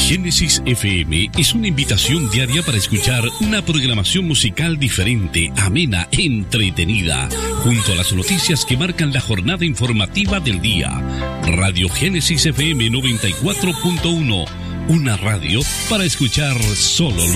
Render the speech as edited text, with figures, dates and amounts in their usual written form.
Génesis FM es una invitación diaria para escuchar una programación musical diferente, amena, entretenida, junto a las noticias que marcan la jornada informativa del día. Radio Génesis FM 94.1, una radio para escuchar solo lo